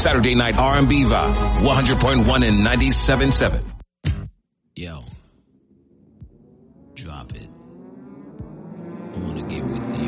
Saturday Night R&B Vibe, 100.1 and 97.7. Yo, drop it. I want to get with you.